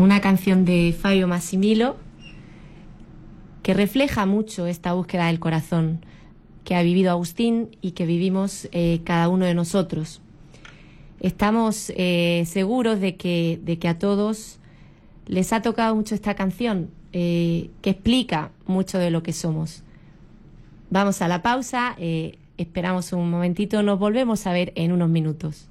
una canción de Fabio Massimilo que refleja mucho esta búsqueda del corazón que ha vivido Agustín y que vivimos cada uno de nosotros. Estamos seguros de que a todos les ha tocado mucho esta canción, que explica mucho de lo que somos. Vamos a la pausa, esperamos un momentito, nos volvemos a ver en unos minutos.